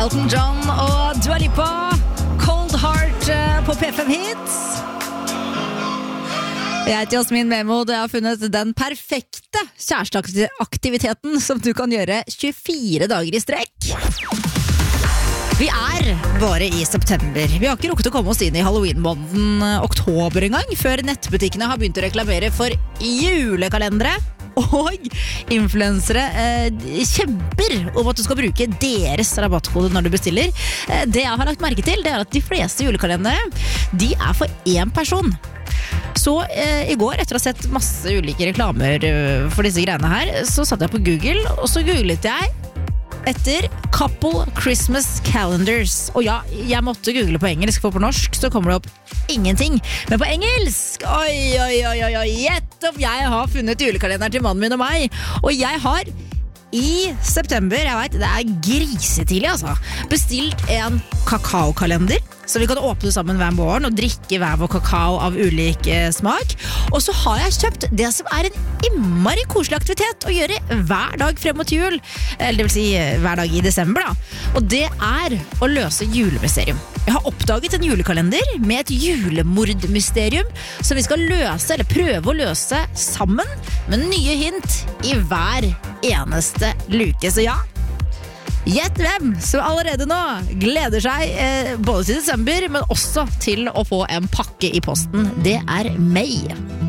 Elton John og Dua Lipa, Cold Heart på P5 Hits. Jeg heter Jasmin Mehmood, og jeg har funnet den perfekte kjæresteaktiviteten som du kan gjøre 24 dager i strekk. Vi er bare i september. Vi har ikke rukket å komme oss inn i Halloween-måneden oktober en gang, før nettbutikkene har begynt å reklamere for julekalendere. Og influensere kjemper om at du skal bruke deres rabattkode når du bestiller. Det jeg har lagt merke til, det er at de fleste julekalendere, de er for én person. Så i går, etter å ha sett masse ulike reklamer for disse greiene her, så satt jeg på Google, og så googlet jeg etter Couple Christmas Calendars. Og ja, jeg måtte google på engelsk, for på norsk så kommer det opp ingenting. Men på engelsk, oi, gjett om jeg har funnet julekalenderen til mannen min og meg. Og jeg har i september, jeg vet, det er grisetidlig altså, bestilt en kakaokalender, så vi kan åpne sammen hver morgen og drikke hver vår kakao av ulik smak. Og så har jeg kjøpt det som er en innmari koselig aktivitet å gjøre hver dag frem mot jul, eller det vil si hver dag i desember da. Og det er å løse julemysterium. Jeg har oppdaget en julekalender med et julemordmysterium som vi skal løse, eller prøve å løse sammen, med nye hint i hver eneste luke. Så ja, gjett hvem som allerede nå gleder seg både til desember, men også til å få en pakke i posten. Det er meg.